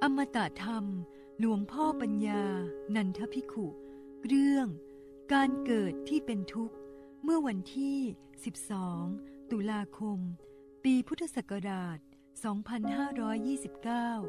มตะธรรมหลวงพ่อปัญญานันทภิกขุเรื่องการเกิดที่เป็นทุกข์เมื่อวันที่12ตุลาคมปีพุทธศักราช2529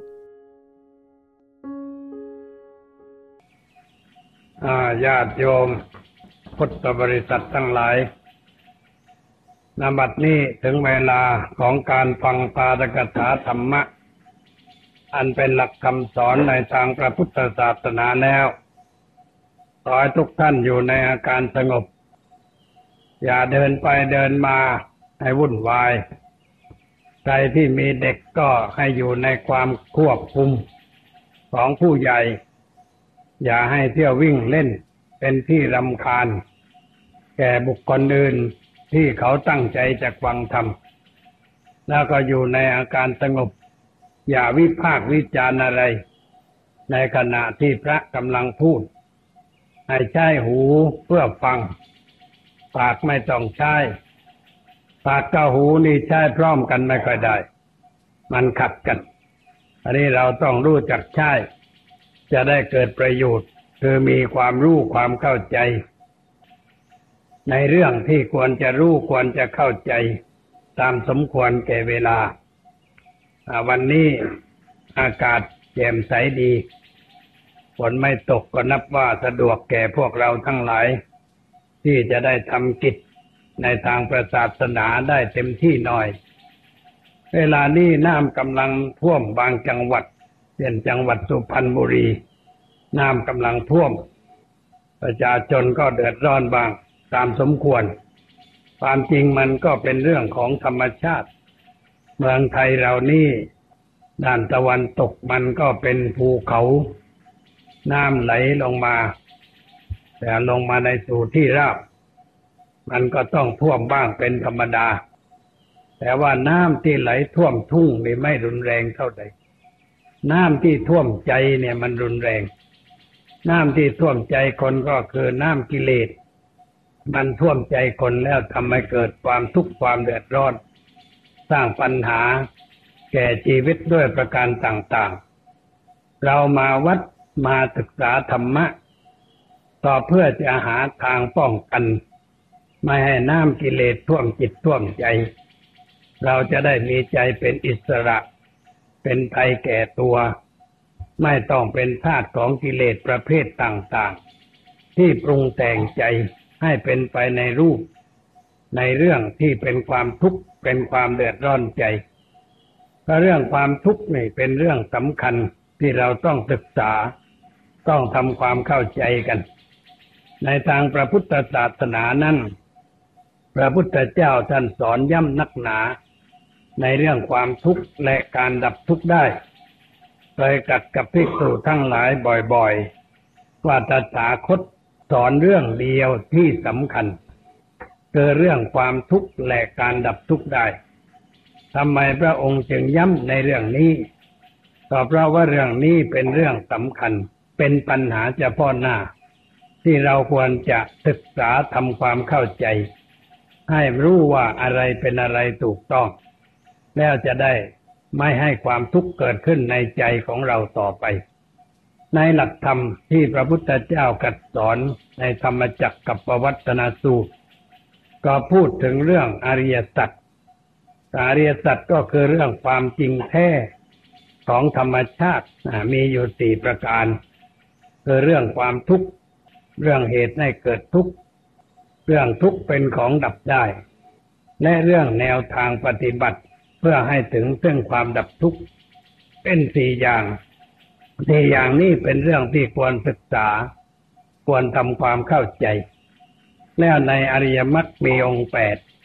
ญาติโยมพุทธบริษัททั้งหลายณ บัดนี้ถึงเวลาของการฟังปาฐกถาธรรมะอันเป็นหลักคำสอนในทางพระพุทธศาสนาแล้วขอให้ทุกท่านอยู่ในอาการสงบอย่าเดินไปเดินมาให้วุ่นวายใครที่มีเด็กก็ให้อยู่ในความควบคุมของผู้ใหญ่อย่าให้เที่ยววิ่งเล่นเป็นที่รำคาญแก่บุคคลอื่นที่เขาตั้งใจจะฟังธรรมแล้วก็อยู่ในอาการสงบอย่าวิพากษ์วิจารณ์อะไรในขณะที่พระกำลังพูดให้ใช้หูเพื่อฟังปากไม่ต้องใช้ปากกับหูนี่ใช้พร้อมกันไม่ค่อยได้มันขัดกันอันนี้เราต้องรู้จักใช้จะได้เกิดประโยชน์คือมีความรู้ความเข้าใจในเรื่องที่ควรจะรู้ควรจะเข้าใจตามสมควรแก่เวลาวันนี้อากาศแจ่มใสดีฝนไม่ตกก็นับว่าสะดวกแก่พวกเราทั้งหลายที่จะได้ทำกิจในทางศาสนาได้เต็มที่หน่อยเวลานี้น้ำกำลังท่วมบางจังหวัดเช่นจังหวัดสุพรรณบุรีน้ำกำลังท่วมประชาชนก็เดือดร้อนบ้างตามสมควรความจริงมันก็เป็นเรื่องของธรรมชาติเมืองไทยเรานี่ด้านตะวันตกมันก็เป็นภูเขาน้ำไหลลงมาแต่ลงมาในสู่ที่ราบมันก็ต้องท่วมบ้างเป็นธรรมดาแต่ว่าน้ำที่ไหลท่วมทุ่งนี่ไม่รุนแรงเท่าใดน้ำที่ท่วมใจเนี่ยมันรุนแรงน้ำที่ท่วมใจคนก็คือน้ำกิเลสมันท่วมใจคนแล้วทำให้เกิดความทุกข์ความเดือดร้อนสร้างปัญหาแก่ชีวิตด้วยประการต่างๆเรามาวัดมาศึกษาธรรมะก็เพื่อจะหาทางป้องกันไม่ให้น้ำกิเลสท่วมจิตท่วมใจเราจะได้มีใจเป็นอิสระเป็นไทยแก่ตัวไม่ต้องเป็นทาสของกิเลสประเภทต่างๆที่ปรุงแต่งใจให้เป็นไปในรูปในเรื่องที่เป็นความทุกข์เป็นความเดือดร้อนใจเพราะเรื่องความทุกข์นี่เป็นเรื่องสำคัญที่เราต้องศึกษาต้องทำความเข้าใจกันในทางพระพุทธศาสนานั้นพระพุทธเจ้าท่านสอนย้ำนักหนาในเรื่องความทุกข์และการดับทุกข์ได้เคยตรัสกับภิกษุทั้งหลายบ่อยๆว่าตถาคตสอนเรื่องเดียวที่สำคัญคือเรื่องความทุกข์และการดับทุกข์ได้ทำไมพระองค์จึงย้ำในเรื่องนี้ก็เพราะว่าเรื่องนี้เป็นเรื่องสำคัญเป็นปัญหาเฉพาะหน้าที่เราควรจะศึกษาทำความเข้าใจให้รู้ว่าอะไรเป็นอะไรถูกต้องแล้วจะได้ไม่ให้ความทุกข์เกิดขึ้นในใจของเราต่อไปในหลักธรรมที่พระพุทธเจ้าตรัสสอนในธรรมจักรกับปวัตตนสูตรก็พูดถึงเรื่องอริยสัจอริยสัจก็คือเรื่องความจริงแท้ของธรรมชาติมีอยู่4ประการคือเรื่องความทุกข์เรื่องเหตุให้เกิดทุกข์เรื่องทุกข์เป็นของดับได้และเรื่องแนวทางปฏิบัติเพื่อให้ถึงซึ่งความดับทุกข์เป็น4อย่างนี้เป็นเรื่องที่ควรศึกษาควรทำความเข้าใจแล้วในอริยมรรคมีองค์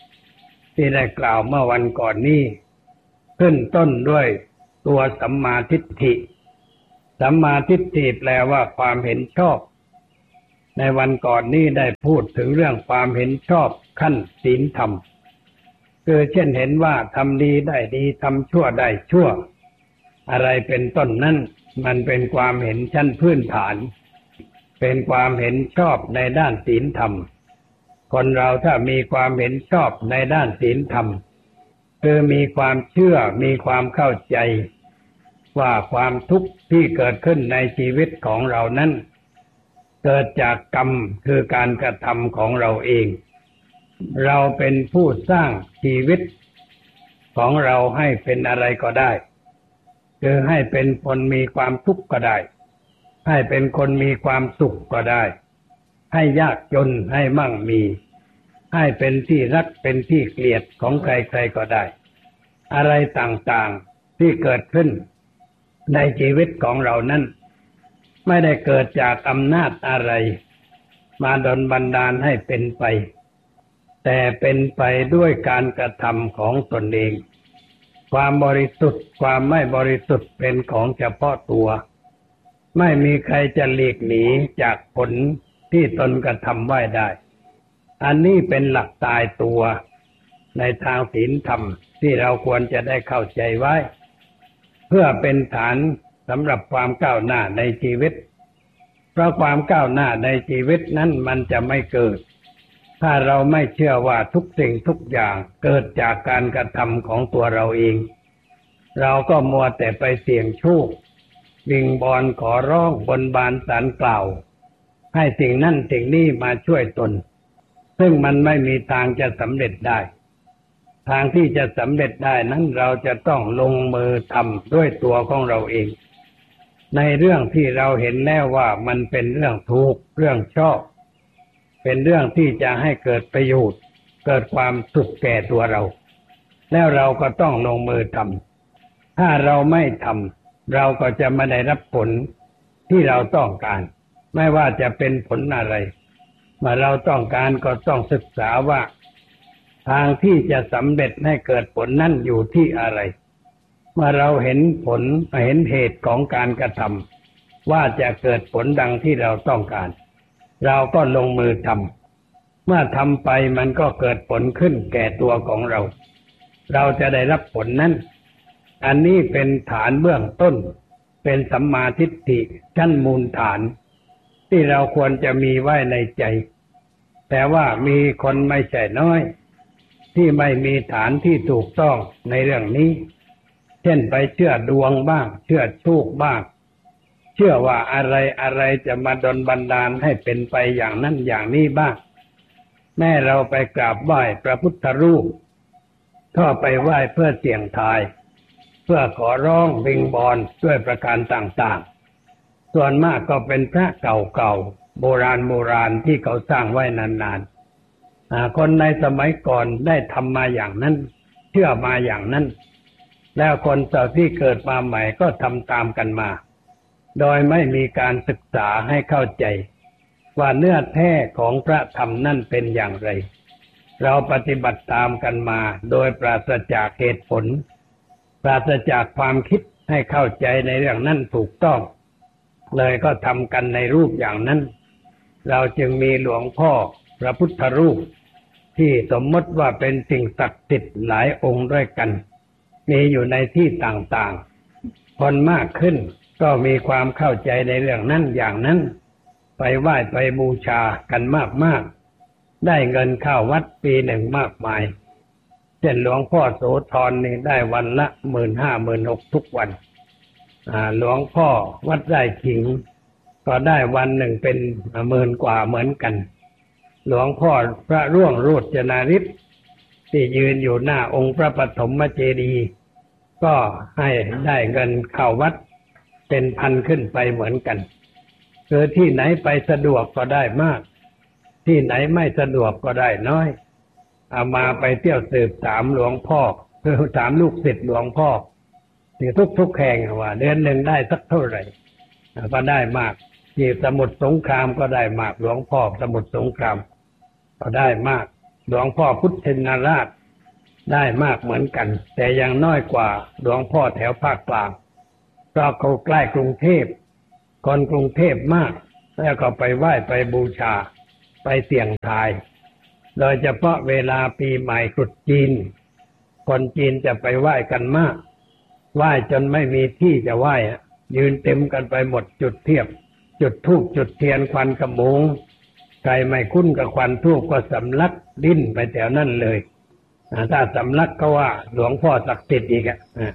8ที่ได้กล่าวเมื่อวันก่อนนี้ขึ้นต้นด้วยตัวสัมมาทิฏฐิสัมมาทิฏฐิแปลว่าความเห็นชอบในวันก่อนนี้ได้พูดถึงเรื่องความเห็นชอบขั้นศีลธรรมคือเช่นเห็นว่าทำดีได้ดีทำชั่วได้ชั่วอะไรเป็นต้นนั้นมันเป็นความเห็นชั้นพื้นฐานเป็นความเห็นชอบในด้านศีลธรรมคนเราถ้ามีความเห็นชอบในด้านศีลธรรมคือมีความเชื่อมีความเข้าใจว่าความทุกข์ที่เกิดขึ้นในชีวิตของเรานั้นเกิดจากกรรมคือการกระทำของเราเองเราเป็นผู้สร้างชีวิตของเราให้เป็นอะไรก็ได้คือให้เป็นคนมีความทุกข์ก็ได้ให้เป็นคนมีความสุขก็ได้ให้ยากจนให้มั่งมีให้เป็นที่รักเป็นที่เกลียดของใครๆก็ได้อะไรต่างๆที่เกิดขึ้นในชีวิตของเรานั้นไม่ได้เกิดจากอำนาจอะไรมาดลบันดาลให้เป็นไปแต่เป็นไปด้วยการกระทำของตนเองความบริสุทธิ์ความไม่บริสุทธิ์เป็นของเฉพาะตัวไม่มีใครจะหลีกหนีจากผลที่ตนกระทำไว้ได้อันนี้เป็นหลักตายตัวในทางศีลธรรมที่เราควรจะได้เข้าใจไว้เพื่อเป็นฐานสำหรับความก้าวหน้าในชีวิตเพราะความก้าวหน้าในชีวิตนั้นมันจะไม่เกิดถ้าเราไม่เชื่อว่าทุกสิ่งทุกอย่างเกิดจากการกระทำของตัวเราเองเราก็มัวแต่ไปเสี่ยงโชควิงบอนขอร้องบนบานศาลกล่าวให้สิ่งนั้นสิ่งนี้มาช่วยตนซึ่งมันไม่มีทางจะสำเร็จได้ทางที่จะสำเร็จได้นั้นเราจะต้องลงมือทำด้วยตัวของเราเองในเรื่องที่เราเห็นแล้วว่ามันเป็นเรื่องถูกเรื่องชอบเป็นเรื่องที่จะให้เกิดประโยชน์เกิดความสุขแก่ตัวเราแล้วเราก็ต้องลงมือทำถ้าเราไม่ทำเราก็จะไม่ได้รับผลที่เราต้องการไม่ว่าจะเป็นผลอะไรเมื่อเราต้องการก็ต้องศึกษาว่าทางที่จะสำเร็จให้เกิดผลนั้นอยู่ที่อะไรเมื่อเราเห็นผลเห็นเหตุของการกระทำว่าจะเกิดผลดังที่เราต้องการเราก็ลงมือทำเมื่อทำไปมันก็เกิดผลขึ้นแก่ตัวของเราเราจะได้รับผลนั้นอันนี้เป็นฐานเบื้องต้นเป็นสัมมาทิฏฐิชั้นมูลฐานที่เราควรจะมีไว้ในใจแต่ว่ามีคนไม่ใช่น้อยที่ไม่มีฐานที่ถูกต้องในเรื่องนี้เช่นไปเชื่อดวงบ้างเชื่อโชคบ้างเชื่อว่าอะไรจะมาดลบันดาลให้เป็นไปอย่างนั้นอย่างนี้บ้างแม้เราไปกราบไหว้พระพุทธรูปก็ไปไหว้เพื่อเสี่ยงทายเพื่อขอร้องวิงบอนด้วยประการต่างๆส่วนมากก็เป็นพระเก่าๆโบราณที่เขาสร้างไว้นานๆคนในสมัยก่อนได้ทำมาอย่างนั้นเชื่อมาอย่างนั้นแล้วคนที่เกิดมาใหม่ก็ทำตามกันมาโดยไม่มีการศึกษาให้เข้าใจว่าเนื้อแท้ของพระธรรมนั่นเป็นอย่างไรเราปฏิบัติตามกันมาโดยปราศจากเหตุผลปราศจากความคิดให้เข้าใจในเรื่องนั้นถูกต้องเลยก็ทำกันในรูปอย่างนั้นเราจึงมีหลวงพ่อพระพุทธรูปที่สมมติว่าเป็นสิ่งศักดิ์สิทธิ์หลายองค์ด้วยกันมีอยู่ในที่ต่างๆคนมากขึ้นก็มีความเข้าใจในเรื่องนั้นอย่างนั้นไปไหว้ไปบูชากันมากๆได้เงินเข้าวัดปีหนึ่งมากมายเช่นหลวงพ่อโสธรนี่ได้วันละ 15,000-16,000 ทุกวันหลวงพ่อวัดไร่ขิงก็ได้วันหนึ่งเป็น10,000 กว่าเหมือนกันหลวงพ่อพระร่วงโรจนาริศที่ยืนอยู่หน้าองค์พระปฐมเจดีย์ก็ให้ได้เงินเข้าวัดเป็นพันขึ้นไปเหมือนกันคือที่ไหนไปสะดวกก็ได้มากที่ไหนไม่สะดวกก็ได้น้อยเอามาไปเที่ยวสืบถามหลวงพ่อคือถามลูกศิษย์หลวงพ่อที่ทุกแห่งว่าเดือนหนึ่งได้สักเท่าไหร่ก็ได้มากที่สมุทรสงครามก็ได้มากหลวงพ่อสมุทรสงครามก็ได้มากหลวงพ่อพุทธนาราชได้มากเหมือนกันแต่ยังน้อยกว่าหลวงพ่อแถวภาคกลางเพราะเขาใกล้กรุงเทพคนกรุงเทพมากแล้วก็ไปไหว้ไปบูชาไปเสี่ยงทายโดยเฉพาะเวลาปีใหม่ตรุษจีนคนจีนจะไปไหว้กันมากไหว้จนไม่มีที่จะไหว้ยืนเต็มกันไปหมดจุดเทียบจุดธูปจุดเทียนควันกระมงใครไม่คุ้นกับควันธูปก็สำลักดิ้นไปแถวนั่นเลยถ้าสำลักก็ว่าหลวงพ่อศักดิ์สิทธิ์อีก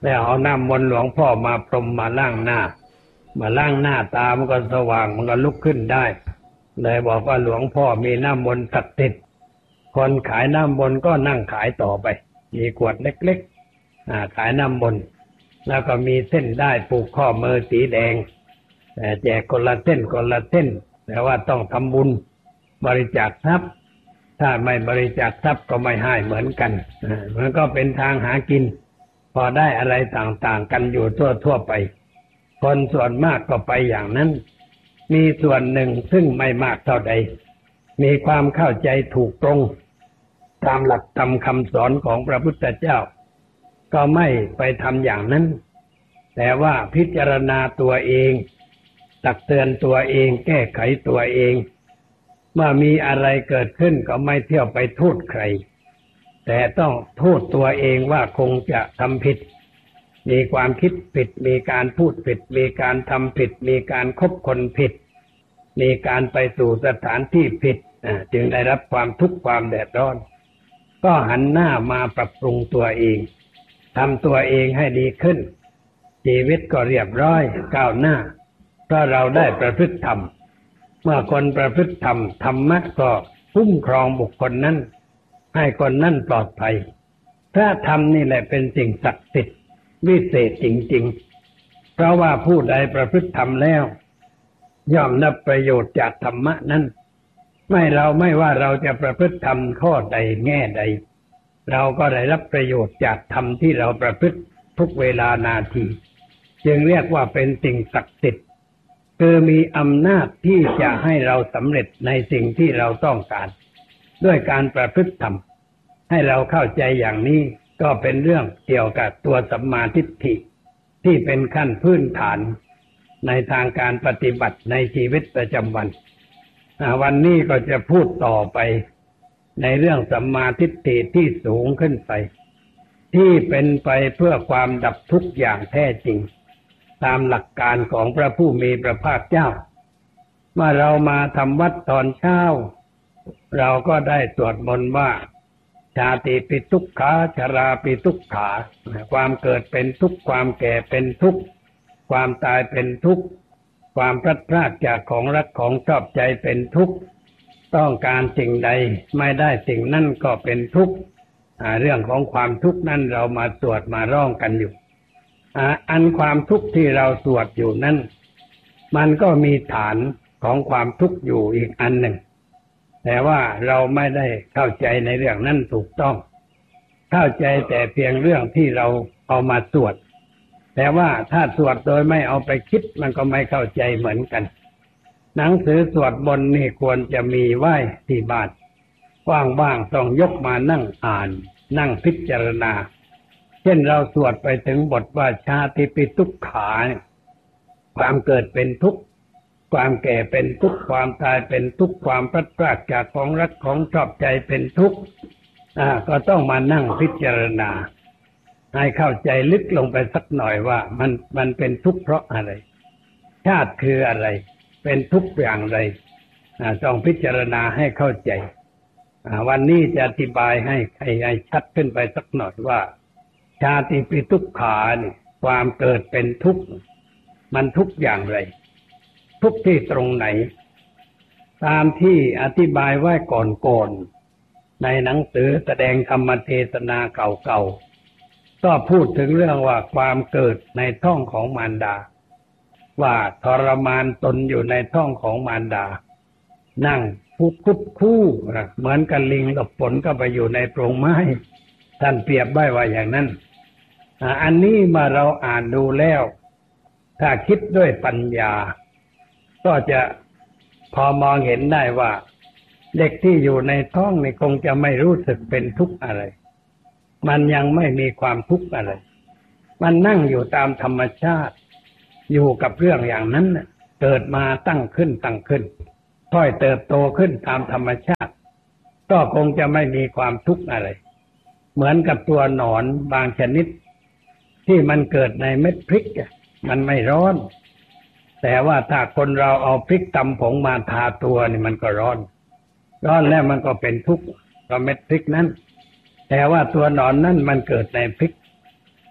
แล้วเอาน้ำมนต์หลวงพ่อมาพรมมาล้างหน้าตามันก็สว่างมันก็ลุกขึ้นได้เลยบอกว่าหลวงพ่อมีน้ำมนต์ศักดิ์สิทธิ์คนขายน้ำมนต์ก็นั่งขายต่อไปมีขวดเล็กๆขายน้ำมนต์แล้วก็มีเส้นได้ผูกข้อมือสีแดงแต่แจกคนละเส้นแต่ว่าต้องทำบุญบริจาคทรัพย์ถ้าไม่บริจาคทรัพย์ก็ไม่ให้เหมือนกันมันก็เป็นทางหากินพอได้อะไรต่างๆกันอยู่ทั่วไปคนส่วนมากก็ไปอย่างนั้นมีส่วนหนึ่งซึ่งไม่มากเท่าใดมีความเข้าใจถูกตรงตามหลักธรรมคำสอนของพระพุทธเจ้าก็ไม่ไปทำอย่างนั้นแต่ว่าพิจารณาตัวเองตักเตือนตัวเองแก้ไขตัวเองเมื่อมีอะไรเกิดขึ้นก็ไม่เที่ยวไปโทษใครแต่ต้องโทษตัวเองว่าคงจะทำผิดมีความคิดผิดมีการพูดผิดมีการทำผิดมีการคบคนผิดมีการไปสู่สถานที่ผิดจึงได้รับความทุกข์ความเดือดร้อนก็หันหน้ามาปรับปรุงตัวเองทำตัวเองให้ดีขึ้นชีวิตก็เรียบร้อยก้าวหน้าเพราะเราได้ประพฤติธรรมเมื่อคนประพฤติธรรมธรรมะก็คุ้มครองบุคคลนั้นให้คนนั้นปลอดภัยพระธรรมนี่แหละเป็นสิ่งศักดิ์สิทธิ์วิเศษจริงๆเพราะว่าผู้ใดประพฤติธรรมแล้วย่อมรับประโยชน์จากธรรมะนั้นไม่ว่าเราจะประพฤติธรรมข้อใดแง่ใดเราก็ได้รับประโยชน์จากธรรมที่เราประพฤติทุกเวลานาทีจึงเรียกว่าเป็นสิ่งศักดิ์สิทธิ์คือมีอำนาจที่จะให้เราสำเร็จในสิ่งที่เราต้องการด้วยการประพฤติธรรมให้เราเข้าใจอย่างนี้ก็เป็นเรื่องเกี่ยวกับตัวสัมมาทิฏฐิที่เป็นขั้นพื้นฐานในทางการปฏิบัติในชีวิตประจำวันวันนี้ก็จะพูดต่อไปในเรื่องสัมมาทิฏฐิที่สูงขึ้นไปที่เป็นไปเพื่อความดับทุกข์อย่างแท้จริงตามหลักการของพระผู้มีพระภาคเจ้าเมื่อเรามาทำวัดตอนเช้าเราก็ได้สวดมนต์ว่าชาติปิทุกขาชราปิทุกขาความเกิดเป็นทุกข์ความแก่เป็นทุกข์ความตายเป็นทุกข์ความพลัดพรากจากของรักของชอบใจเป็นทุกข์ต้องการสิ่งใดไม่ได้สิ่งนั้นก็เป็นทุกข์เรื่องของความทุกข์นั้นเรามาสวดมาร้องกันอยู่อันความทุกข์ที่เราสวดอยู่นั้นมันก็มีฐานของความทุกข์อยู่อีกอันหนึ่งแต่ว่าเราไม่ได้เข้าใจในเรื่องนั้นถูกต้องเข้าใจแต่เพียงเรื่องที่เราเอามาสวดแต่ว่าถ้าสวดโดยไม่เอาไปคิดมันก็ไม่เข้าใจเหมือนกันหนังสือสวดมนต์นี่ควรจะมีไว้ที่บ้านว่างๆต้องยกมานั่งอ่านนั่งพิจารณาเช่นเราสวดไปถึงบทว่าชาติปิทุกขาความเกิดเป็นทุกข์ความแก่เป็นทุกข์ความตายเป็นทุกข์ความพลัดพรากจากของรักของชอบใจเป็นทุกข์ก็ต้องมานั่งพิจารณาให้เข้าใจลึกลงไปสักหน่อยว่ามันเป็นทุกข์เพราะอะไรชาติคืออะไรเป็นทุกข์อย่างไรต้องพิจารณาให้เข้าใจวันนี้จะอธิบายให้ชัดขึ้นไปสักหน่อยว่าชาติปิทุกขาเนี่ยความเกิดเป็นทุกข์มันทุกข์อย่างไรทุกข์ที่ตรงไหนตามที่อธิบายไว้ก่อนในหนังสือแสดงธรรมเทศนาเก่าๆก็พูดถึงเรื่องว่าความเกิดในท้องของมารดาว่าทรมานตนอยู่ในท้องของมารดานั่งคุดคู่เหมือนกับลิงหลบฝนก็ไปอยู่ในโพรงไม้ท่านเปรียบไว้ว่าอย่างนั้นอันนี้มาเราอ่านดูแล้วถ้าคิดด้วยปัญญาก็จะพอมองเห็นได้ว่าเด็กที่อยู่ในท้องนี่คงจะไม่รู้สึกเป็นทุกข์อะไรมันยังไม่มีความทุกข์อะไรมันนั่งอยู่ตามธรรมชาติอยู่กับเรื่องอย่างนั้นเกิดมาตั้งขึ้นค่อยเติบโตขึ้นตามธรรมชาติก็คงจะไม่มีความทุกข์อะไรเหมือนกับตัวหนอนบางชนิดที่มันเกิดในเม็ดพริกมันไม่ร้อนแต่ว่าถ้าคนเราเอาพริกตำผงมาทาตัวนี่มันก็ร้อนแล้วมันก็เป็นทุกข์กับเม็ดพริกนั้นแต่ว่าตัวหนอนนั้นมันเกิดในพริก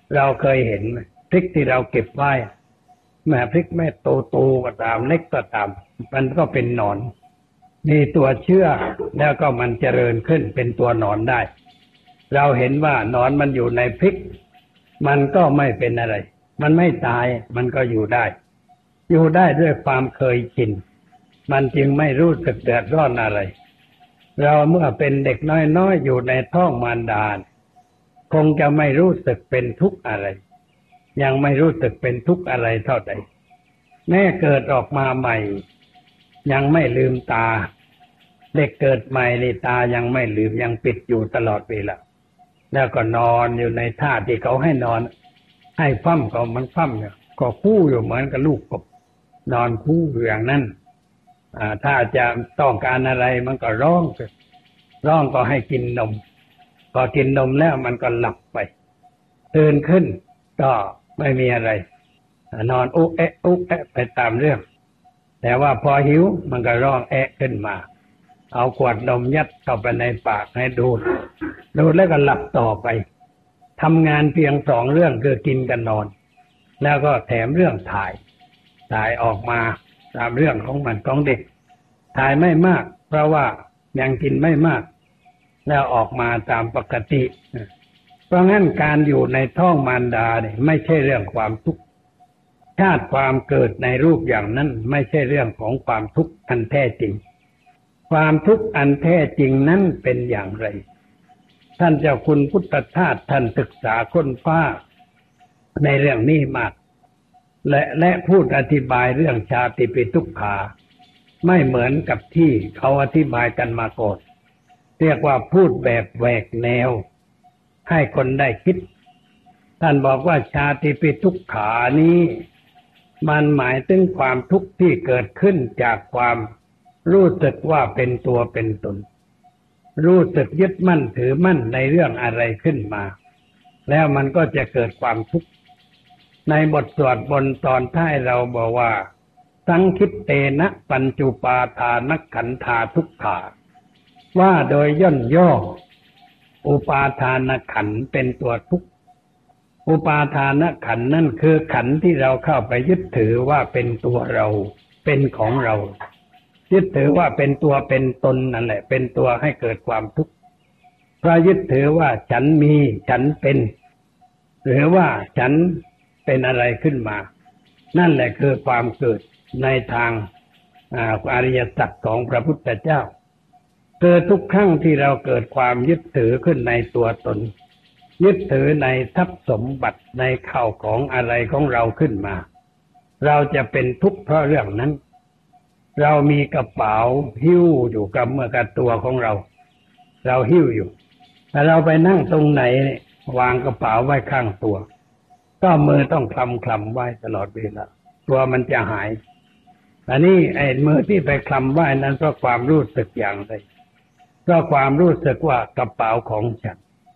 เราเคยเห็นไหมพริกที่เราเก็บไว้แม้พริกแม่โตๆก็ตามเล็กก็ตามมันก็เป็นหนอนมีตัวเชื้อแล้วก็มันเจริญขึ้นเป็นตัวหนอนได้เราเห็นว่าหนอนมันอยู่ในพริกมันก็ไม่เป็นอะไรมันไม่ตายมันก็อยู่ได้ด้วยความเคยชินมันจึงไม่รู้สึกเดือดร้อนอะไรเราเมื่อเป็นเด็กน้อยๆอยู่ในท้องมารดาคงจะไม่รู้สึกเป็นทุกข์อะไรยังไม่รู้สึกเป็นทุกข์อะไรเท่าใดแม่เกิดออกมาใหม่ยังไม่ลืมตาเด็กเกิดใหม่ในตายังไม่ลืมยังปิดอยู่ตลอดเวลาแล้วก็นอนอยู่ในท่าที่เขาให้นอนให้ฟั่มก็มันฟั่มเนี่ยก็คู่อยู่เหมือนกับลูกกบนอนคู่อยู่อย่างนั้นถ้าจะต้องการอะไรมันก็ร้องก็ให้กินนมพอกินนมแล้วมันก็หลับไปตื่นขึ้นก็ไม่มีอะไรนอนอุ๊แอะไปตามเรื่องแต่ว่าพอหิวมันก็ร้องแอะขึ้นมาเอาขวดนมยัดเข้าไปในปากให้ดูดแล้วก็หลับต่อไปทำงานเพียง2 เรื่องคือกินกับนอนแล้วก็แถมเรื่องถ่ายออกมาตามเรื่องของมันของเด็กถ่ายไม่มากเพราะว่ายังกินไม่มากแล้วออกมาตามปกติเพราะงั้นการอยู่ในท้องมารดาเนี่ยไม่ใช่เรื่องความทุกข์ชาติความเกิดในรูปอย่างนั้นไม่ใช่เรื่องของความทุกข์อันแท้จริงความทุกข์อันแท้จริงนั้นเป็นอย่างไรท่านเจ้าคุณพุทธทาสท่านศึกษาค้นคว้าในเรื่องนี้มากและพูดอธิบายเรื่องชาติปิทุกขาไม่เหมือนกับที่เขาอธิบายกันมาก่อนเรียกว่าพูดแบบแหวกแนวให้คนได้คิดท่านบอกว่าชาติปิทุกขานี้มันหมายถึงความทุกข์ที่เกิดขึ้นจากความรู้สึกว่าเป็นตัวเป็นตนรู้สึกยึดมั่นถือมั่นในเรื่องอะไรขึ้นมาแล้วมันก็จะเกิดความทุกข์ในบทสวดบนตอนท้ายเราบอกว่าสังคิตเตนะปัญจุปาทานขันธาทุกขาว่าโดยย่นย่ออุปาทานขันธ์เป็นตัวทุกข์อุปาทานขันธ์นั่นคือขันธ์ที่เราเข้าไปยึดถือว่าเป็นตัวเราเป็นของเรายึดถือว่าเป็นตัวเป็นตนนั่นแหละเป็นตัวให้เกิดความทุกข์เพราะยึดถือว่าฉันมีฉันเป็นหรือว่าฉันเป็นอะไรขึ้นมานั่นแหละคือความเกิดในทางอริยสัจของพระพุทธเจ้าเกิดทุกครั้งที่เราเกิดความยึดถือขึ้นในตัวตนยึดถือในทรัพย์สมบัติในข้าวของอะไรของเราขึ้นมาเราจะเป็นทุกข์เพราะเรื่องนั้นเรามีกระเป๋าหิ้วอยู่กับเมื่อกับตัวของเราหิ้วอยู่แต่เราไปนั่งตรงไหนวางกระเป๋าไว้ข้างตัวก็มือต้องคลำไว้ตลอดเวลาตัวมันจะหายอันนี้ไอ้มือที่ไปคลำไว้นั้นเพราะความรู้สึกอย่างไรเพราะความรู้สึกว่ากระเป๋าของฉัน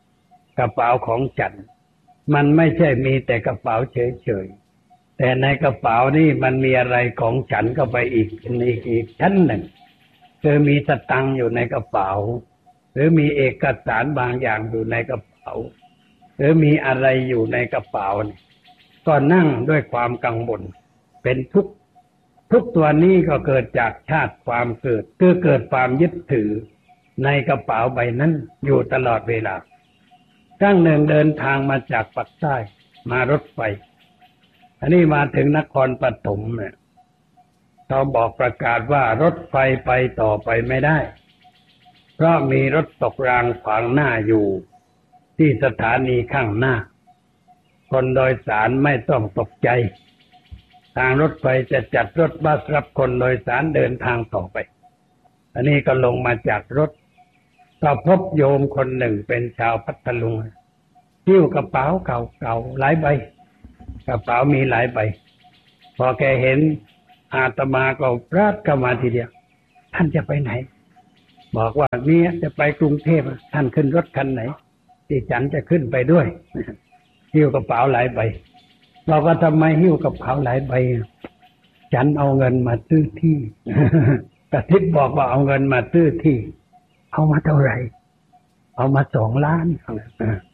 มันไม่ใช่มีแต่กระเป๋าเฉยๆแต่ในกระเป๋านี่มันมีอะไรของฉันเข้าไปอีกชั้นหนึ่งคือมีสตังค์อยู่ในกระเป๋าหรือมีเอกสารบางอย่างอยู่ในกระเป๋าหรือมีอะไรอยู่ในกระเป๋าก็นั่งด้วยความกังวลเป็นทุกข์ตัวนี้ก็เกิดจากชาติความเกิดคือเกิดความยึดถือในกระเป๋าใบนั้นอยู่ตลอดเวลาครั้งหนึ่งเดินทางมาจากปากใต้มารถไฟอันนี้มาถึงนครปฐมเนี่ยเขาบอกประกาศว่ารถไฟไปต่อไปไม่ได้เพราะมีรถตกรางขวางหน้าอยู่ที่สถานีข้างหน้าคนโดยสารไม่ต้องตกใจทางรถไฟจะจัดรถบัสรับคนโดยสารเดินทางต่อไปอันนี้ก็ลงมาจากรถก็พบโยมคนหนึ่งเป็นชาวพัทลุงหิ้วกระเป๋าเก่าๆหลายใบกระเป๋ามีหลายใบพอแกเห็นอาตมาก็ปราดเข้ามาทีเดียวท่านจะไปไหนบอกว่าเนี่ยจะไปกรุงเทพท่านขึ้นรถคันไหนที่ฉันจะขึ้นไปด้วยหิ้วกระเป๋าหลายใบเราก็ทำไมหิ้วกระเป๋าหลายใบฉันเอาเงินมาซื้อที่กระทิบบอกว่าเอาเงินมาซื้อที่เอามาเท่าไหร่เอามา2 ล้าน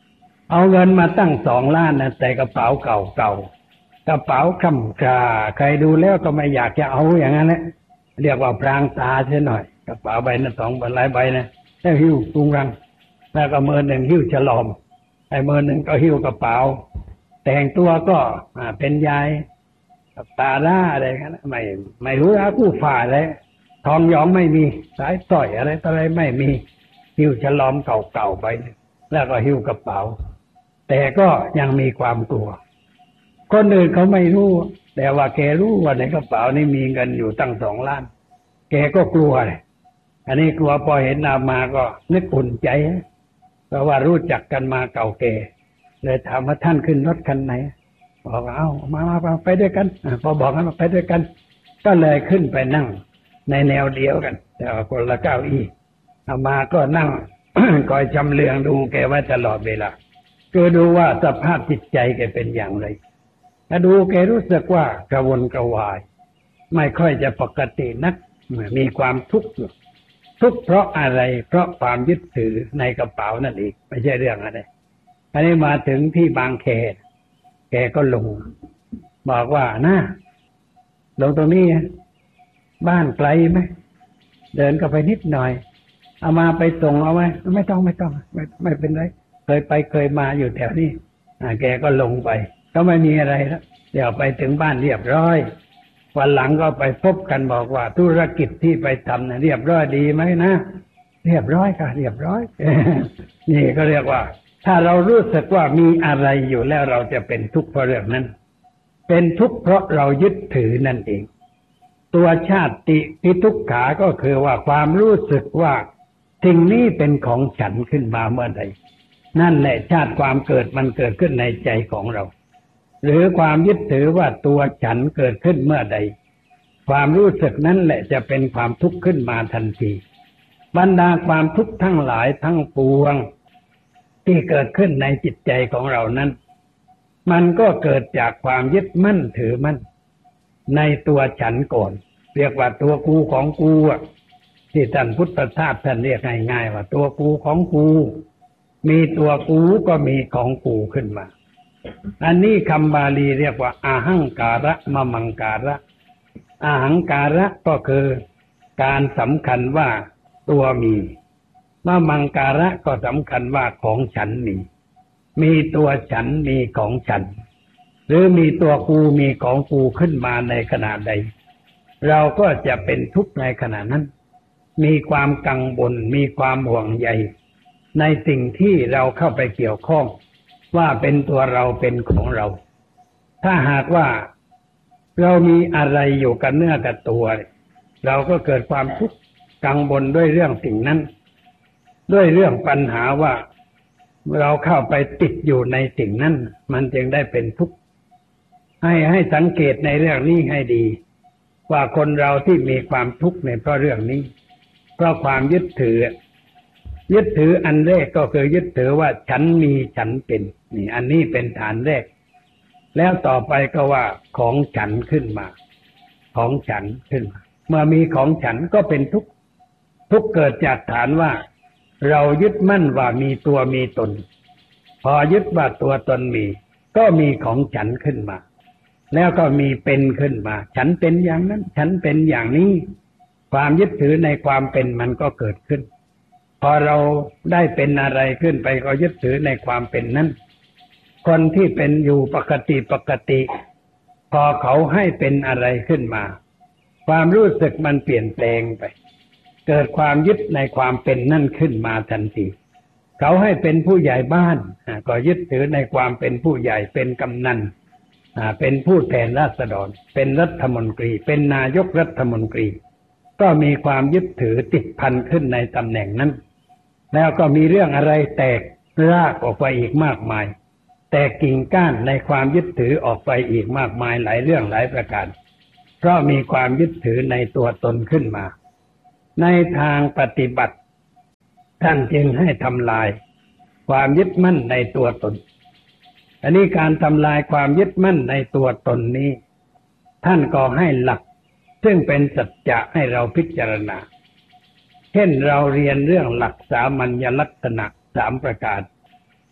เอาเงินมาตั้ง2 ล้านนะแต่กระเป๋าเก่าๆกระเป๋าคำคาใครดูแล้วก็ไม่อยากจะเอาอย่างนั้นแหละเรียกว่าพรางตาเสียหน่อยกระเป๋าใบนั้น2 ใบหลายใบนะแล้วหิ้วตุงรังแล้วก็มือหนึ่งหิ้วฉลอมไอ้มือหนึ่งก็หิ้วกระเป๋าแต่งตัวก็เป็นยายตาล่าอะไรกันไม่รู้นะผู้ฝ่าเลยทองหยองไม่มีสายสร้อยอะไรไม่มีหิ้วฉลอมเก่าๆไปแล้วก็หิ้วกระเป๋าแต่ก็ยังมีความกลัวคนอื่นเขาไม่รู้แต่ว่าแกรู้ว่าในกระเป๋านี่มีเงินอยู่ตั้ง2 ล้านแกก็กลัวเลยอันนี้กลัวพอเห็นอามาก็นึกอุ่นใจเพราะว่ารู้จักกันมาเก่าแก่เลยถามว่าท่านขึ้นรถคันไหนบอกเอามาไปด้วยกันพอบอกให้มาไปด้วยกันก็เลยขึ้นไปนั่งในแนวเดียวกันแต่ว่าคนละเก้าอี้อามาก็นั่ง คอยจำเลืองดูแกไว้ตลอดเวลาคือดูว่าสภาพจิตใจแกเป็นอย่างไรถ้าดูแกรู้สึกว่ากระวนกระวายไม่ค่อยจะปกตินักมีความทุกข์เพราะอะไรเพราะความยึดถือในกระเป๋านั่นเองไม่ใช่เรื่องอะไรอันนี้มาถึงที่บางแคแกก็ลงบอกว่านะลงตรงนี้บ้านไกลไหมเดินก็ไปนิดหน่อยเอามาไปส่งเอาไหมไม่ต้องไม่เป็นไรเคยมาอยู่แถวนี้แกก็ลงไปก็ไม่มีอะไรแล้วเดี๋ยวไปถึงบ้านเรียบร้อยวันหลังก็ไปพบกันบอกว่าธุรกิจที่ไปทำนะเรียบร้อยดีไหมนะเรียบร้อยค่ะเรียบร้อย นี่ก็เรียกว่าถ้าเรารู้สึกว่ามีอะไรอยู่แล้วเราจะเป็นทุกข์เพราะเรื่องนั้นเป็นทุกข์เพราะเรายึดถือนั่นเองตัวชาติปิทุกขาก็คือว่าความรู้สึกว่าสิ่งนี้เป็นของฉันขึ้นมาเมื่อใดนั่นแหละชาติความเกิดมันเกิดขึ้นในใจของเราหรือความยึดถือว่าตัวฉันเกิดขึ้นเมื่อใดความรู้สึกนั้นแหละจะเป็นความทุกข์ขึ้นมาทันทีบรรดาความทุกข์ทั้งหลายทั้งปวงที่เกิดขึ้นในจิตใจของเรานั้นมันก็เกิดจากความยึดมั่นถือมั่นในตัวฉันก่อนเรียกว่าตัวกูของกูที่ท่านพุทธทาสท่านเรียกง่ายๆว่าตัวกูของกูมีตัวกูก็มีของกูขึ้นมาอันนี้คำบาลีเรียกว่าอาหังการะมะมังการะอาหังการะก็คือการสำคัญว่าตัวมีมะมังการะก็สำคัญว่าของฉันมีตัวฉันมีของฉันหรือมีตัวกูมีของกูขึ้นมาในขณะใดเราก็จะเป็นทุกข์ในขณะนั้นมีความกังวลมีความห่วงใยในสิ่งที่เราเข้าไปเกี่ยวข้องว่าเป็นตัวเราเป็นของเราถ้าหากว่าเรามีอะไรอยู่กับเนื้อกับตัวเราก็เกิดความทุกข์กังวลด้วยเรื่องสิ่งนั้นด้วยเรื่องปัญหาว่าเราเข้าไปติดอยู่ในสิ่งนั้นมันจึงได้เป็นทุกข์ให้สังเกตในเรื่องนี้ให้ดีว่าคนเราที่มีความทุกข์ในเพราะเรื่องนี้เพราะความยึดถืออันแรกก็คือยึดถือว่าฉันมีฉันเป็นนี่อันนี้เป็นฐานแรกแล้วต่อไปก็ว่าของฉันขึ้นมาของฉันขึ้นมาเมื่อมีของฉันก็เป็นทุกข์เกิดจากฐานว่าเรายึดมั่นว่ามีตัวมีตนพอยึดว่าตัวตนมีก็มีของฉันขึ้นมาแล้วก็มีเป็นขึ้นมาฉันเป็นอย่างนั้นฉันเป็นอย่างนี้ความยึดถือในความเป็นมันก็เกิดขึ้นพอเราได้เป็นอะไรขึ้นไปก็ยึดถือในความเป็นนั้นคนที่เป็นอยู่ปกติพอเขาให้เป็นอะไรขึ้นมาความรู้สึกมันเปลี่ยนแปลงไปเกิดความยึดในความเป็นนั่นขึ้นมาทันทีเขาให้เป็นผู้ใหญ่บ้านก็ยึดถือในความเป็นผู้ใหญ่เป็นกำนันเป็นผู้แทนราษฎรเป็นรัฐมนตรีเป็นนายกรัฐมนตรีก็มีความยึดถือติดพันขึ้นในตำแหน่งนั้นแล้วก็มีเรื่องอะไรแตกรากออกไปอีกมากมายแตกกิ่งก้านในความยึดถือออกไปอีกมากมายหลายเรื่องหลายประการเพราะมีความยึดถือในตัวตนขึ้นมาในทางปฏิบัติท่านจึงให้ทำลายความยึดมั่นในตัวตนอันนี้การทำลายความยึดมั่นในตัวตนนี้ท่านก็ให้หลักซึ่งเป็นสัจจะให้เราพิจารณาเช่นเราเรียนเรื่องหลักสามัญลักษณะ3 ประการ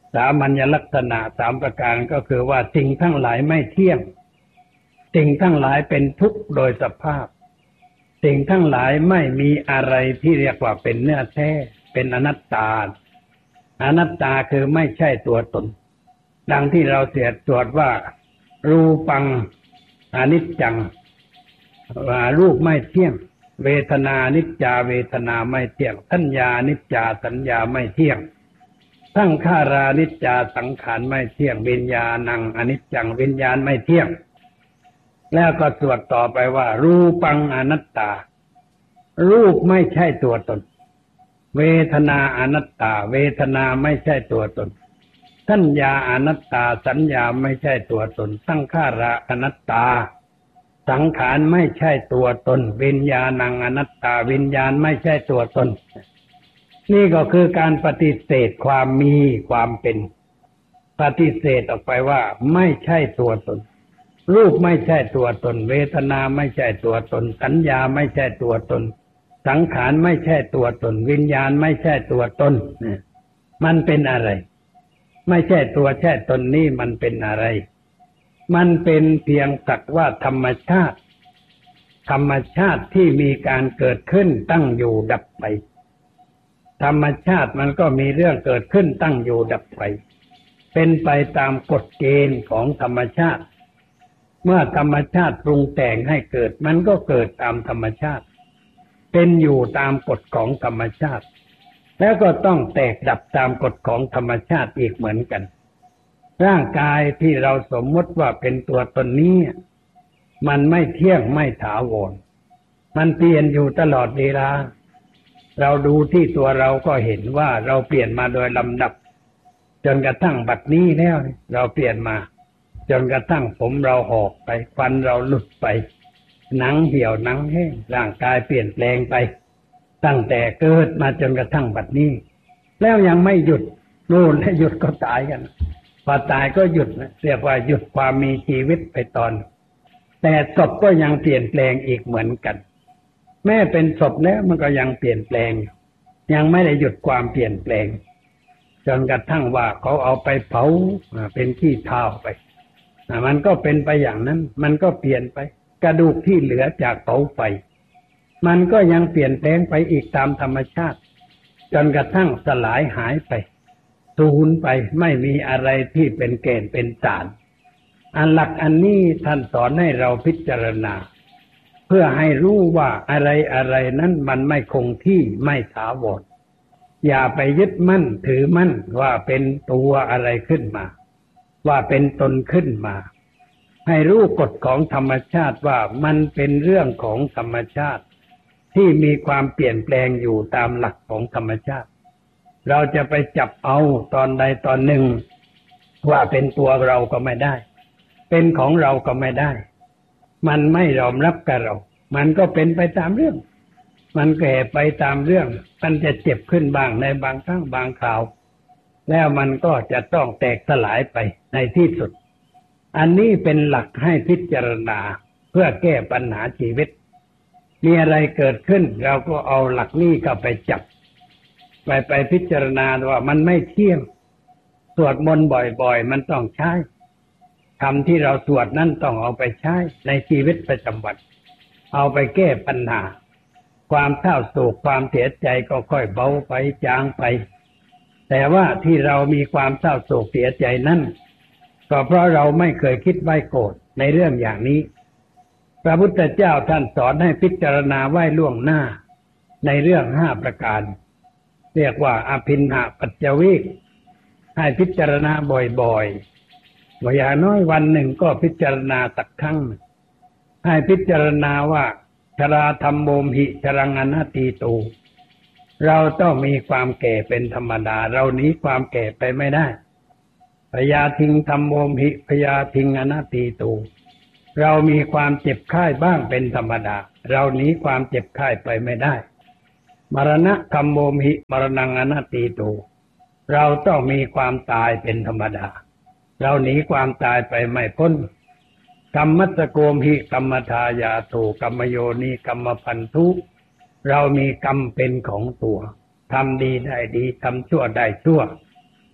สามัญลักษณะ3ประการก็คือว่าสิ่งทั้งหลายไม่เที่ยงสิ่งทั้งหลายเป็นทุกข์โดยสภาพสิ่งทั้งหลายไม่มีอะไรที่เรียกว่าเป็นเนื้อแท้เป็นอนัตตาอนัตตาคือไม่ใช่ตัวตนดังที่เราสวดว่ารูปังอนิจจังรูปไม่เที่ยงเวทนานิจจาเวทนาไม่เที่ยงสัญญานิจจาสัญญาไม่เที่ยงสังขารานิจจาสังขารไม่เที่ยงวิญญาณังอนิจจังวิญญาณไม่เที่ยงแล้วก็สวดต่อไปว่ารูปังอนัตตารูปไม่ใช่ตัวตนเวทนาอนัตตาเวทนาไม่ใช่ตัวตนสัญญาอนัตตาสัญญาไม่ใช่ตัวตนสังขาราอนัตตาสังขารไม่ใช่ตัวตนวิญญาณังอนัตตาวิญญาณไม่ใช่ตัวตนนี่ก็คือการปฏิเสธความมีความเป็นปฏิเสธออกไปว่าไม่ใช่ตัวตนรูปไม่ใช่ตัวตนเวทนาไม่ใช่ตัวตนสัญญาไม่ใช่ตัวตนสังขารไม่ใช่ตัวตนวิญญาณไม่ใช่ตัวตนมันเป็นอะไรไม่ใช่ตัวใช่ตนนี่มันเป็นอะไรมันเป็นเพียงสักว่าธรรมชาติธรรมชาติที่มีการเกิดขึ้นตั้งอยู่ดับไปธรรมชาติมันก็มีเรื่องเกิดขึ้นตั้งอยู่ดับไปเป็นไปตามกฎเกณฑ์ของธรรมชาติเมื่อธรรมชาติปรุงแต่งให้เกิดมันก็เกิดตามธรรมชาติเป็นอยู่ตามกฎของธรรมชาติแล้วก็ต้องแตกดับตามกฎของธรรมชาติอีกเหมือนกันร่างกายที่เราสมมติว่าเป็นตัวตนนี้มันไม่เที่ยงไม่ถาวรมันเปลี่ยนอยู่ตลอดเวลาเราดูที่ตัวเราก็เห็นว่าเราเปลี่ยนมาโดยลำดับจนกระทั่งบัดนี้แล้วเราเปลี่ยนมาจนกระทั่งผมเราหอกไปฟันเราหลุดไปหนังเหี่ยวหนังแห้งร่างกายเปลี่ยนแปลงไปตั้งแต่เกิดมาจนกระทั่งบัดนี้แล้วยังไม่หยุดนู่นให้หยุดก็ตายกันพอตายก็หยุดเรียกว่าหยุดความมีชีวิตไปตอนแต่ศพก็ยังเปลี่ยนแปลงอีกเหมือนกันแม้เป็นศพแล้วมันก็ยังเปลี่ยนแปลงยังไม่ได้หยุดความเปลี่ยนแปลงจนกระทั่งว่าเขาเอาไปเผาเป็นขี้เถ้าไปมันก็เป็นไปอย่างนั้นมันก็เปลี่ยนไปกระดูกที่เหลือจากเผาไฟมันก็ยังเปลี่ยนแปลงไปอีกตามธรรมชาติจนกระทั่งสลายหายไปสูญไปไม่มีอะไรที่เป็นแก่นเป็นสารอันหลักอันนี้ท่านสอนให้เราพิจารณาเพื่อให้รู้ว่าอะไรนั้นมันไม่คงที่ไม่ถาวรอย่าไปยึดมั่นถือมั่นว่าเป็นตัวอะไรขึ้นมาว่าเป็นตนขึ้นมาให้รู้กฎของธรรมชาติว่ามันเป็นเรื่องของธรรมชาติที่มีความเปลี่ยนแปลงอยู่ตามหลักของธรรมชาติเราจะไปจับเอาตอนใดตอนหนึ่งว่าเป็นตัวเราก็ไม่ได้เป็นของเราก็ไม่ได้มันไม่ยอมรับกับเรามันก็เป็นไปตามเรื่องมันแก่ไปตามเรื่องมันจะเจ็บขึ้นบ้างในบางครั้งบางคราวแล้วมันก็จะต้องแตกสลายไปในที่สุดอันนี้เป็นหลักให้พิจารณาเพื่อแก้ปัญหาชีวิตมีอะไรเกิดขึ้นเราก็เอาหลักนี้ก็ไปจับไปพิจารณาว่ามันไม่เที่ยงสวดมนต์บ่อยๆมันต้องใช้คำที่เราสวดนั้นต้องเอาไปใช้ในชีวิตประจำวันเอาไปแก้ปัญหาความเศร้าโศกความเสียใจก็ค่อยเบาไปจางไปแต่ว่าที่เรามีความเศร้าโศกเสียใจนั้นก็เพราะเราไม่เคยคิดไว้โกรธในเรื่องอย่างนี้พระพุทธเจ้าท่านสอนให้พิจารณาไว้ล่วงหน้าในเรื่อง5ประการเรียกว่าอภินหปัจจวิกให้พิจารณาบ่อยๆว่าอย่างน้อยวันหนึ่งก็พิจารณาสักครั้งให้พิจารณาว่าชราธัมโมหิชรังอนัตติตูเราต้องมีความแก่เป็นธรรมดาเราหนีความแก่ไปไม่ได้พยาธิงธัมโมหิพยาธิงอนัตติตูเรามีความเจ็บไข้บ้างเป็นธรรมดาเราหนีความเจ็บไข้ไปไม่ได้มรณะธัมโมหิมรณังอนัตติตูเราต้องมีความตายเป็นธรรมดาเราหนีความตายไปไม่พ้นกรรมัสสโกมหิกรรมทายาโตกรรมโยนิกรรมพันธุเรามีกรรมเป็นของตัวทำดีได้ดีทำชั่วได้ชั่ว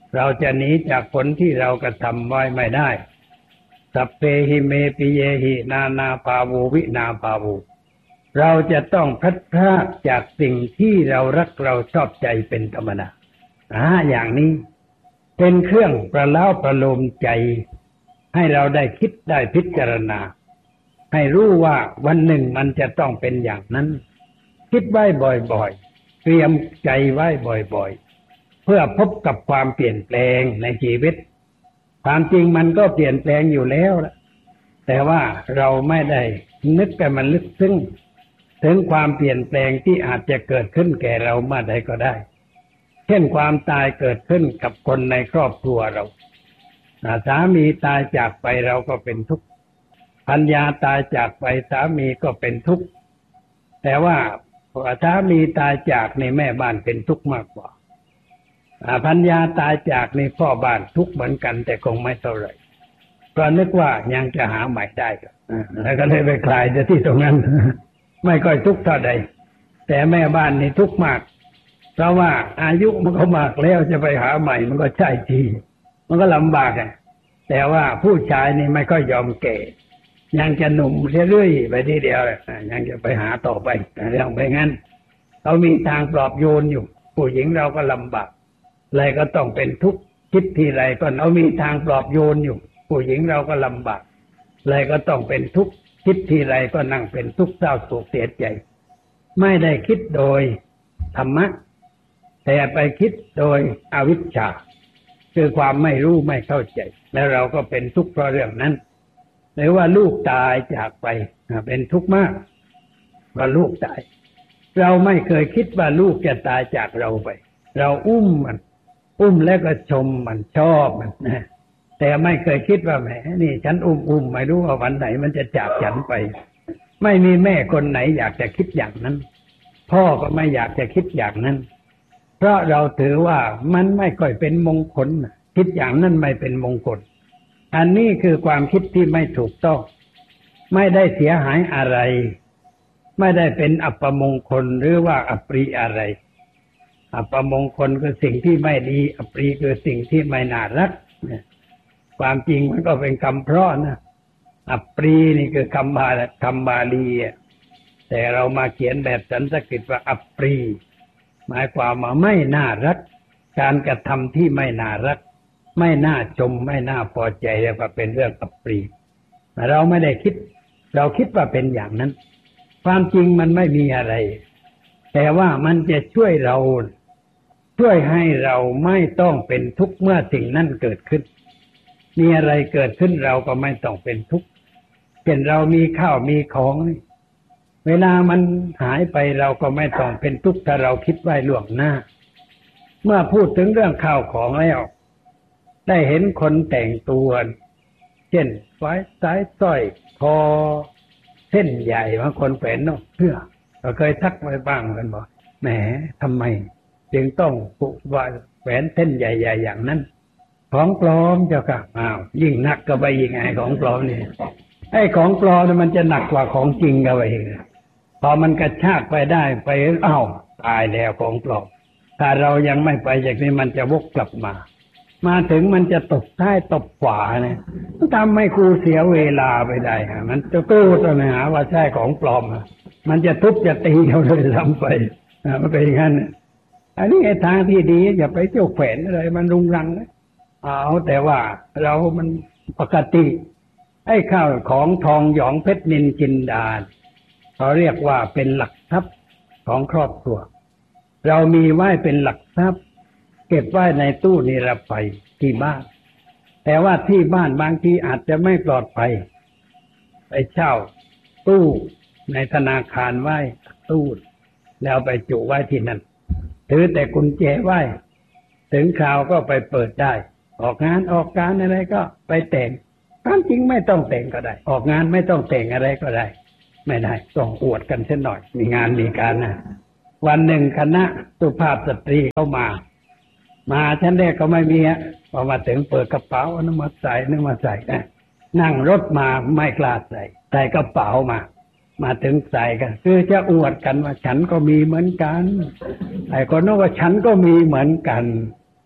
เราจะหนีจากผลที่เรากระทำไว้ไม่ได้สัพเพหิเมปิเยหินานาภาวูวินาภาวูเราจะต้องพลัดพรากจากสิ่งที่เรารักเราชอบใจเป็นธรรมดาอย่างนี้เป็นเครื่องประเล้าประโลมใจให้เราได้คิดได้พิจารณาให้รู้ว่าวันหนึ่งมันจะต้องเป็นอย่างนั้นคิดไว้บ่อยๆเตรียมใจไว้บ่อยๆเพื่อพบกับความเปลี่ยนแปลงในชีวิตความจริงมันก็เปลี่ยนแปลงอยู่แล้วแต่ว่าเราไม่ได้นึกกันมันลึกซึ้งถึงความเปลี่ยนแปลงที่อาจจะเกิดขึ้นแก่เราเมื่อใดก็ได้เช่นความตายเกิดขึ้นกับคนในครอบครัวเราสามีตายจากไปเราก็เป็นทุกข์ภรรยาตายจากไปสามีก็เป็นทุกข์แต่ว่าสามีตายจากในแม่บ้านเป็นทุกข์มากกว่าภรรยาตายจากในพ่อบ้านทุกข์เหมือนกันแต่คงไม่เท่าไหร่เพราะนึกว่ายังจะหาใหม่ได้แล้วก็เลยไปคลายที่ตรงนั้นไม่ค่อยทุกข์เท่าใดแต่แม่บ้านนี่ทุกข์มากเพราะว่าอายุมันก็มากแล้วจะไปหาใหม่มันก็ใช่ทีมันก็ลำบากแต่ว่าผู้ชายนี่ไม่ค่อยยอมแก่ยังจะหนุ่มเรื่อยๆไปทีเดียวยังจะไปหาต่อไปเรื่องไปงั้นเขามีทางปลอบโยนอยู่ผู้หญิงเราก็ลำบากอะไรก็ต้องเป็นทุกข์คิดทีไรก็เอามีทางปลอบโยนอยู่ผู้หญิงเราก็ลำบากอะไรก็ต้องเป็นทุกข์คิดทีไรก็นั่งเป็นทุกข์เศร้าโศกเสียใจไม่ได้คิดโดยธรรมะแต่ไปคิดโดยอวิชชาคือความไม่รู้ไม่เข้าใจแล้วเราก็เป็นทุกข์เพราะเรื่องนั้นหรือว่าลูกตายจากไปเป็นทุกข์มากว่าลูกตายเราไม่เคยคิดว่าลูกจะตายจากเราไปเราอุ้มแล้วก็ชมมันชอบมันนะแต่ไม่เคยคิดว่าแหมนี่ฉันอุ้มไม่รู้ว่าวันไหนมันจะจากฉันไปไม่มีแม่คนไหนอยากจะคิดอย่างนั้นพ่อก็ไม่อยากจะคิดอย่างนั้นเพราะเราถือว่ามันไม่ค่อยเป็นมงคลคิดอย่างนั้นไม่เป็นมงคลอันนี้คือความคิดที่ไม่ถูกต้องไม่ได้เสียหายอะไรไม่ได้เป็นอัปมงคลหรือว่าอัปรีอะไรอัปมงคลคือสิ่งที่ไม่ดีอัปรีคือสิ่งที่ไม่น่ารักความจริงมันก็เป็นคำเพราะนะอัปรีนี่คือคำบาลีแต่เรามาเขียนแบบสันสกฤตว่าอัปรีหมายความว่าไม่น่ารักการกระทำที่ไม่น่ารักไม่น่าชมไม่น่าพอใจเรียกว่าเป็นเรื่องอัปรีเราไม่ได้คิดเราคิดว่าเป็นอย่างนั้นความจริงมันไม่มีอะไรแต่ว่ามันจะช่วยให้เราไม่ต้องเป็นทุกข์เมื่อสิ่งนั้นเกิดขึ้นมีอะไรเกิดขึ้นเราก็ไม่ต้องเป็นทุกข์เช่นเรามีข้าวมีของเวลามันหายไปเราก็ไม่ต้องเป็นทุกข์ถ้าเราคิดไว้ล่วงหน้าเมื่อพูดถึงเรื่องข้าวของแล้วได้เห็นคนแต่งตัวเช่นสายสร้อยคอเส้นใหญ่บางคนแขวนนกเสื้อเราเคยทักไว้บ้างกันบอกแหมทำไมจึงต้องแขวนเส้นใหญ่ๆอย่างนั้นของปลอมเจ้าค่ะยิ่งหนักก็ไปยิ่งไงของปลอมนี่ไอ้ของปลอมมันจะหนักกว่าของจริงก็ไปอีกพอมันกระชากไปได้ไปตายแล้วของปลอมถ้าเรายังไม่ไปจากนี้มันจะวกกลับมาถึงมันจะตบท้ายตบขวาเนี่ยทำให้ครูเสียเวลาไปได้มันจะกู้ตัวหาว่าใช่ของปลอมมันจะทุบจะตีเราเลยทำไปมันเป็นอย่างนั้นอันนี้ไอ้ทางที่ดีอย่าไปเที่ยวแขวนอะไรมันรุงรังนะแต่ว่าเรามันปกติไอ้ข้าวของทองหยองเพชรนินจินดาเขาเรียกว่าเป็นหลักทรัพย์ของครอบครัวเรามีไว้เป็นหลักทรัพย์เก็บไว้ในตู้นิรภัยที่บ้านแต่ว่าที่บ้านบางทีอาจจะไม่ปลอดภัยไปเช่าตู้ในธนาคารไว้ตู้แล้วไปจุไว้ที่นั่นถือแต่กุญแจไว้ถึงคราวก็ไปเปิดได้ออกงานออกการอะไรก็ไปแต่งความจริงไม่ต้องแต่งก็ได้ออกงานไม่ต้องแต่งอะไรก็ได้ไม่ได้ต้องอวดกันเส้นหน่อยมีงานมีการนะวันหนึ่งคณะสุภาพสตรีเข้ามาชั้นแรกก็ไม่มีพอมาถึงเปิดกระเป๋านึกมาใส่นั่งรถมาไม่กล้าใส่กระเป๋ามาถึงใส่กันคือจะอวดกันว่าฉันก็มีเหมือนกันไอ้คนนู้นว่าฉันก็มีเหมือนกัน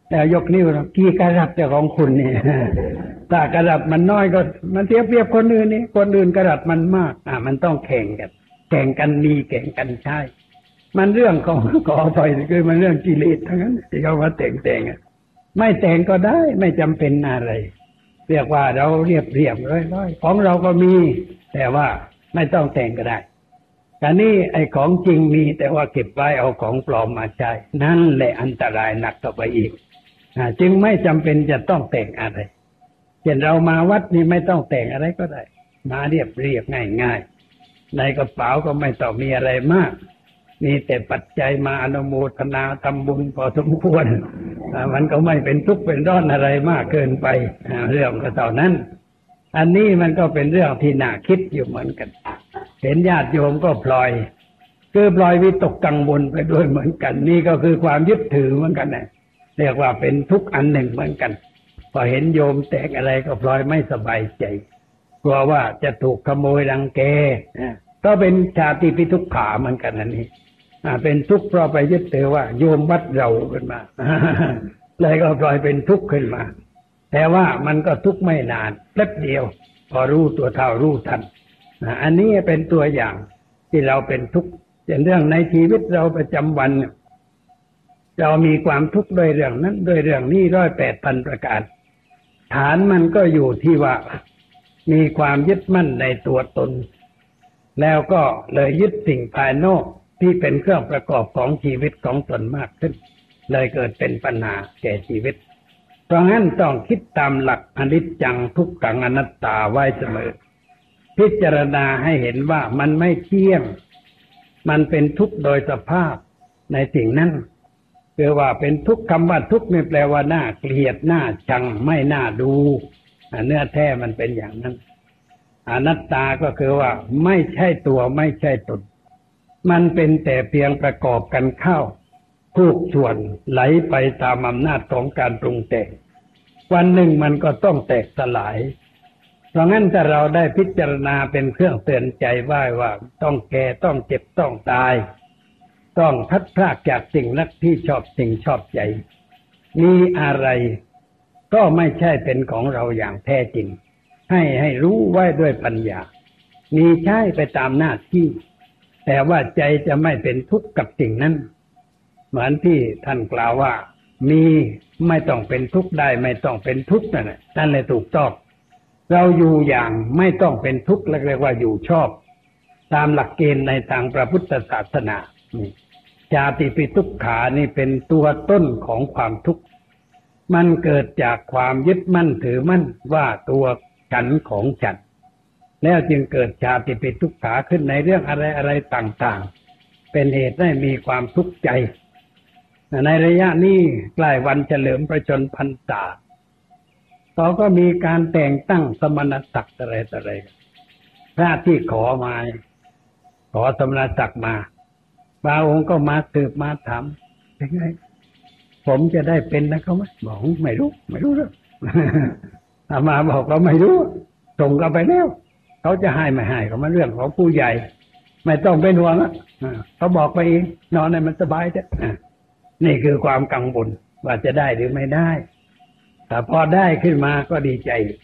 แล้วยกนิ้วกี่กะรัตแต่ของคุณเนี่ยถ้ากะรัตมันน้อยก็มันเทียบเทียบคนอื่นนี่คนอื่นกะรัตมันมากมันต้องแข่งกันมีแข่งกันใช่มันเรื่องของขอไปคือมันเรื่องกิเลสทั้งนั้นที่เขาว่าแต่งไม่แต่งก็ได้ไม่จำเป็นอะไรเรียกว่าเราเรียบร้อยของเราก็มีแต่ว่าไม่ต้องแต่งก็ได้แต่นี่ไอ้ของจริงมีแต่ว่าเก็บไว้เอาของปลอมมาใช้นั่นแหละอันตรายหนักต่อไปอีกจึงไม่จำเป็นจะต้องแต่งอะไรเช่นเรามาวัดนี่ไม่ต้องแต่งอะไรก็ได้มาเรียบง่ายในกระเป๋าก็ไม่ต้องมีอะไรมากมีแต่ปัจจัยมาอนุโมทนาทำบุญพอสมควรมันก็ไม่เป็นทุกข์เป็นร้อนอะไรมากเกินไปเรื่องก็เท่านั้นอันนี้มันก็เป็นเรื่องที่น่าคิดอยู่เหมือนกันเห็นญาติโยมก็พลอยวิตกกังวลไปด้วยเหมือนกันนี่ก็คือความยึดถือเหมือนกันนะเรียกว่าเป็นทุกข์อันหนึ่งเหมือนกันพอเห็นโยมแตกอะไรก็พลอยไม่สบายใจกลัวว่าจะถูกขโมยรังแกก็เป็นชาติปิทุกขาเหมือนกันอันนี้เป็นทุกข์เพราะไปยึดถือว่าโยมวัดเราขึ้นมาเลยก็พลอยเป็นทุกข์ขึ้นมาแต่ว่ามันก็ทุกข์ไม่นานแป๊บเดียวพอรู้ตัวเท่ารู้ทันอันนี้เป็นตัวอย่างที่เราเป็นทุกข์เป็นเรื่องในชีวิตเราประจำวันเรามีความทุกข์ด้วยเรื่องนั้นด้วยเรื่องนี้108,000 ประการฐานมันก็อยู่ที่ว่ามีความยึดมั่นในตัวตนแล้วก็เลยยึดสิ่งภายนอกที่เป็นเครื่องประกอบของชีวิตของตนมากขึ้นเลยเกิดเป็นปัญหาแก่ชีวิตเพราะงั้นต้องคิดตามหลักอนิจจังทุกขังอนัตตาไว้เสมอพิจารณาให้เห็นว่ามันไม่เที่ยงมันเป็นทุกข์โดยสภาพในสิ่งนั้นคือว่าเป็นทุกข์คำว่าทุกข์นี่แปลว่าน่าเกลียดน่าชังไม่น่าดูเนื้อแท้มันเป็นอย่างนั้นอนัตตาก็คือว่าไม่ใช่ตัวไม่ใช่ตนมันเป็นแต่เพียงประกอบกันเข้าทุกส่วนไหลไปตามอำนาจของการปรุงแต่งวันหนึ่งมันก็ต้องแตกสลายเพราะงั้นถ้าเราได้พิจารณาเป็นเครื่องเตือนใจว่าต้องแก่ต้องเจ็บต้องตายต้องพัดพรากจากสิ่งรักที่ชอบสิ่งชอบใจมีอะไรก็ไม่ใช่เป็นของเราอย่างแท้จริงให้รู้ไว้ด้วยปัญญามีใช้ไปตามหน้าที่แต่ว่าใจจะไม่เป็นทุกข์กับสิ่งนั้นเหมือนที่ท่านกล่าวว่ามีไม่ต้องเป็นทุกข์ได้ไม่ต้องเป็นทุกข์นั่นแหละถูกต้องเราอยู่อย่างไม่ต้องเป็นทุกข์เรียกว่าอยู่ชอบตามหลักเกณฑ์ในทางพระพุทธศาสนาชาติปิทุกขานี่เป็นตัวต้นของความทุกข์มันเกิดจากความยึดมั่นถือมั่นว่าตัวฉันของฉันแล้วจึงเกิดชาติปิทุกขาขึ้นในเรื่องอะไรต่างๆเป็นเหตุให้มีความทุกข์ใจในระยะนี้ใกล้วันเฉลิมพระชนมพรรษาเขาก็มีการแต่งตั้งสมณศักดิ์อะไรพระที่ขอสมณศักดิ์มาบางองค์ก็มาสืบมาถามเป็นไงผมจะได้เป็นนะเขาไหมบอกไม่รู้เรื่องมาบอกเราไม่รู้ส่งเราไปแล้วเขาจะให้ไม่ให้ก็มาเรื่องของผู้ใหญ่ไม่ต้องเป็นห่วงเขาบอกไปเองนอนให้มันสบายจ้ะนี่คือความกังวลว่าจะได้หรือไม่ได้แต่พอได้ขึ้นมาก็ดี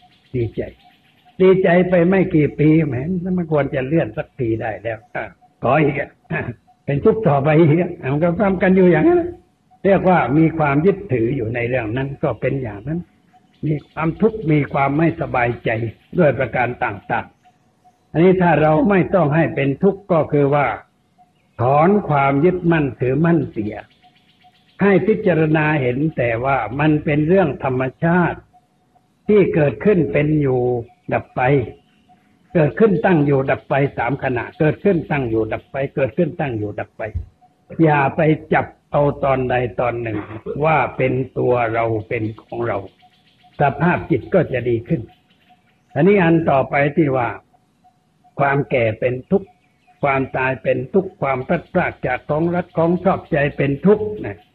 ใจไปไม่กี่ปีแหมมันควรจะเลื่อนสักทีได้แล้วขออีกเป็นทุกข์ต่อไปอีกมันก็ทำกันอยู่อย่างนั้นเรียกว่ามีความยึดถืออยู่ในเรื่องนั้นก็เป็นอย่างนั้นมีความทุกข์มีความไม่สบายใจด้วยประการต่างๆอันนี้ถ้าเราไม่ต้องให้เป็นทุกข์ก็คือว่าถอนความยึดมั่นถือมั่นเสียให้พิจารณาเห็นแต่ว่ามันเป็นเรื่องธรรมชาติที่เกิดขึ้นเป็นอยู่ดับไปเกิดขึ้นตั้งอยู่ดับไป3 ขณะเกิดขึ้นตั้งอยู่ดับไปเกิดขึ้นตั้งอยู่ดับไปอย่าไปจับเอาตอนใดตอนหนึ่งว่าเป็นตัวเราเป็นของเราสภาพจิตก็จะดีขึ้นอันนี้อันต่อไปที่ว่าความแก่เป็นทุกข์ความตายเป็นทุกข์ความพลัดพรากจากของรักของชอบใจเป็นทุกข์นะ